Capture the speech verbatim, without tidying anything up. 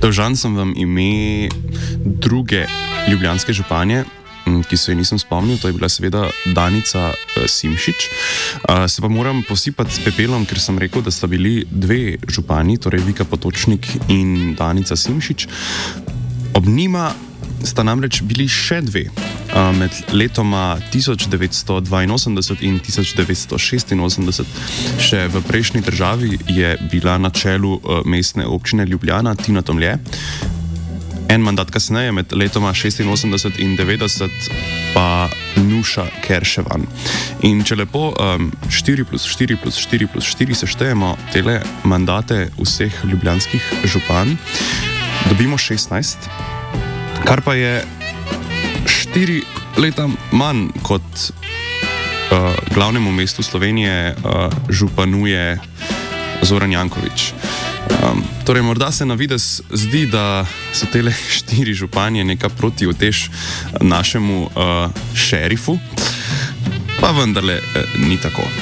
Dolžan sem vam ime druge ljubljanske županje, ki se je nisem spomnil, to je bila seveda Danica Simšič. Se pa moram posipati s pepelom, ker sem rekel, da sta bili dve županji, torej Vika Potočnik in Danica Simšič. Ob njima sta namreč bili še dve. Med letoma tisoč devetsto dvainosemdeset in tisoč devetsto šestinosemdeset še v prejšnji državi je bila na čelu mestne občine Ljubljana Tina Tomlje. En mandat kasneje, med letoma šestinosemdeset in devetdeset, pa Nuša Kerševan. In če lepo um, štiri plus štiri plus štiri plus štiri seštejemo tele mandate vseh ljubljanskih županj, dobimo šestnajst, kar pa je štiri leta manj kot uh, glavnemu mestu Slovenije uh, županuje Zoran Janković. Um, torej, morda se na videz zdi, da so tele štiri županje neka protiutež našemu uh, šerifu, pa vendarle eh, ni tako.